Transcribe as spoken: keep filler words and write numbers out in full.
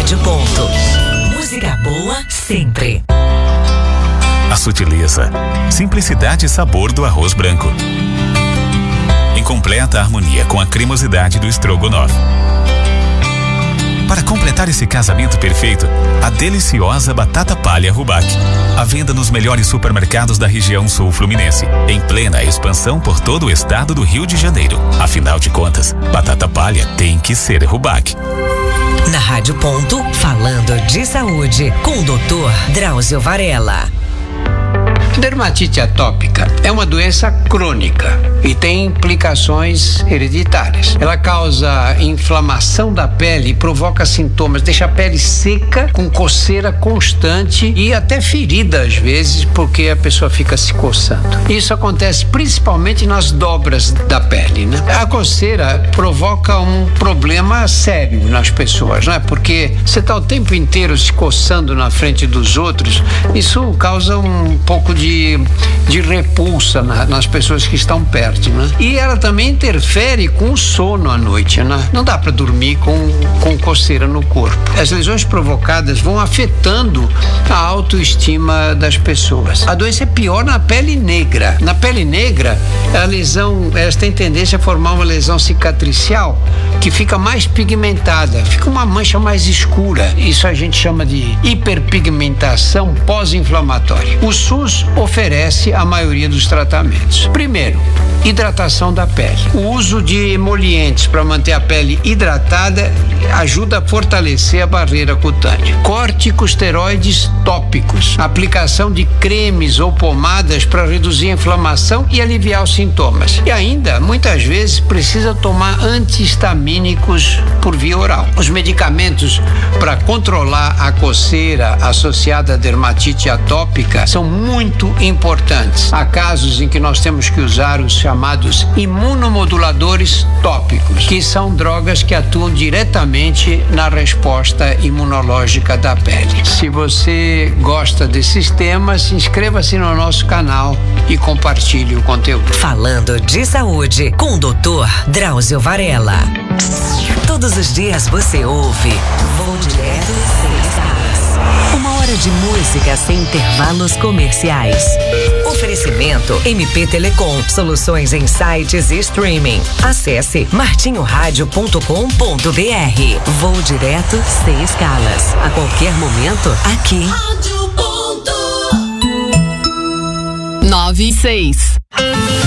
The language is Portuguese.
Rádio Ponto. Música boa sempre. A sutileza, simplicidade e sabor do arroz branco, em completa harmonia com a cremosidade do estrogonofe. Para completar esse casamento perfeito, a deliciosa batata palha Rubac. À venda nos melhores supermercados da região sul fluminense, em plena expansão por todo o estado do Rio de Janeiro. Afinal de contas, batata palha tem que ser Rubac. Na Rádio Ponto, falando de saúde, com o doutor Drauzio Varela. Dermatite atópica é uma doença crônica e tem implicações hereditárias. Ela causa inflamação da pele e provoca sintomas, deixa a pele seca, com coceira constante e até ferida às vezes, porque a pessoa fica se coçando. Isso acontece principalmente nas dobras da pele, né? A coceira provoca um problema sério nas pessoas, né? Porque você está o tempo inteiro se coçando na frente dos outros, isso causa um pouco de De, de repulsa na, nas pessoas que estão perto, né? E ela também interfere com o sono à noite, né? Não dá para dormir com, com coceira no corpo. As lesões provocadas vão afetando a autoestima das pessoas. A doença é pior na pele negra. Na pele negra, a lesão, elas têm tendência a formar uma lesão cicatricial que fica mais pigmentada, fica uma mancha mais escura. Isso a gente chama de hiperpigmentação pós-inflamatória. O SUS oferece a maioria dos tratamentos. Primeiro, hidratação da pele. O uso de emolientes para manter a pele hidratada ajuda a fortalecer a barreira cutânea. Corticosteroides tópicos. Aplicação de cremes ou pomadas para reduzir a inflamação e aliviar os sintomas. E ainda, muitas vezes, precisa tomar antihistamínicos por via oral. Os medicamentos para controlar a coceira associada à dermatite atópica são muito importantes. Há casos em que nós temos que usar os chamados imunomoduladores tópicos, que são drogas que atuam diretamente na resposta imunológica da pele. Se você gosta desses temas, inscreva-se no nosso canal e compartilhe o conteúdo. Falando de saúde, com o doutor Drauzio Varela. Todos os dias você ouve Vou Direto Seis Caras. Uma hora de música sem intervalos comerciais. Oferecimento M P Telecom, soluções em sites e streaming. Acesse martinho rádio ponto com ponto b r. Vou direto sem escalas. A qualquer momento, aqui. Rádio Ponto nove seis.